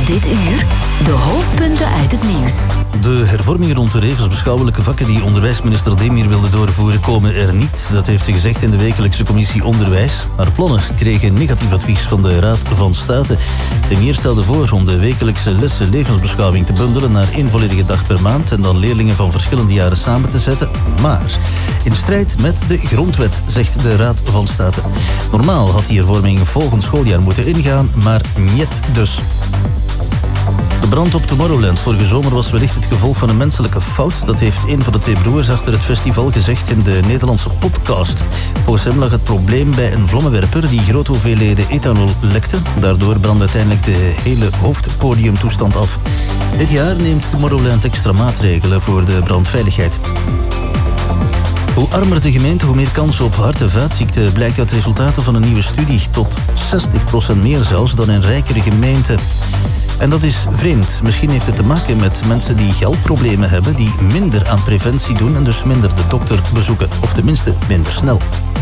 Dit uur de hoofdpunten uit het nieuws. De hervormingen rond de levensbeschouwelijke vakken die onderwijsminister Demir wilde doorvoeren komen er niet. Dat heeft ze gezegd in de wekelijkse commissie Onderwijs. Haar plannen kregen negatief advies van de Raad van State. Demir stelde voor om de wekelijkse lessen levensbeschouwing te bundelen naar 1 volledige dag per maand en dan leerlingen van verschillende jaren samen te zetten. Maar in strijd met de grondwet, zegt de Raad van State. Normaal had die hervorming volgend schooljaar moeten ingaan, maar niet dus. De brand op Tomorrowland vorige zomer was wellicht het gevolg van een menselijke fout. Dat heeft een van de 2 broers achter het festival gezegd in de Nederlandse podcast. Volgens hem lag het probleem bij een vlammenwerper die grote hoeveelheden ethanol lekte. Daardoor brandde uiteindelijk de hele hoofdpodiumtoestand af. Dit jaar neemt Tomorrowland extra maatregelen voor de brandveiligheid. Hoe armer de gemeente, hoe meer kans op hart- en vaatziekten, blijkt uit resultaten van een nieuwe studie. Tot 60% meer zelfs dan in rijkere gemeenten. En dat is vreemd. Misschien heeft het te maken met mensen die geldproblemen hebben, die minder aan preventie doen en dus minder de dokter bezoeken. Of tenminste minder snel.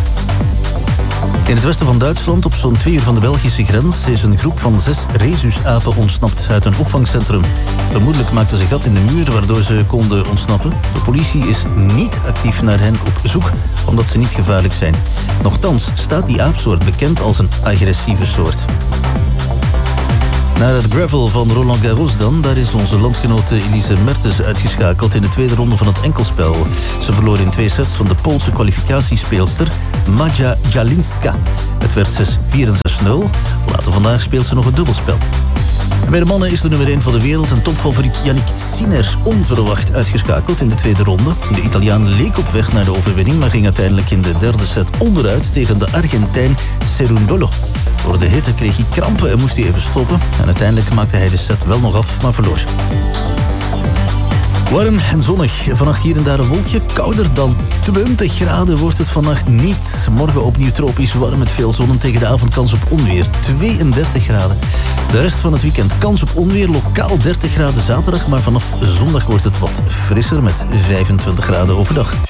In het westen van Duitsland, op zo'n 2 uur van de Belgische grens, is een groep van 6 rhesusapen ontsnapt uit een opvangcentrum. Vermoedelijk maakten ze gat in de muur waardoor ze konden ontsnappen. De politie is niet actief naar hen op zoek, omdat ze niet gevaarlijk zijn. Nochtans staat die aapsoort bekend als een agressieve soort. Naar het gravel van Roland Garros dan. Daar is onze landgenote Elise Mertens uitgeschakeld in de tweede ronde van het enkelspel. Ze verloor in 2 sets van de Poolse kwalificatiespeelster Maja Jalinska. Het werd 6-4 en 6-0. Later vandaag speelt ze nog het dubbelspel. En bij de mannen is de nummer 1 van de wereld en topfavoriet Yannick Sinner onverwacht uitgeschakeld in de tweede ronde. De Italiaan leek op weg naar de overwinning, maar ging uiteindelijk in de derde set onderuit tegen de Argentijn Cerundolo. Door de hitte kreeg hij krampen en moest hij even stoppen. En uiteindelijk maakte hij de set wel nog af, maar verloor. Warm en zonnig. Vannacht hier en daar een wolkje. Kouder dan 20 graden wordt het vannacht niet. Morgen opnieuw tropisch warm met veel zon en tegen de avond kans op onweer. 32 graden. De rest van het weekend kans op onweer. Lokaal 30 graden zaterdag. Maar vanaf zondag wordt het wat frisser met 25 graden overdag.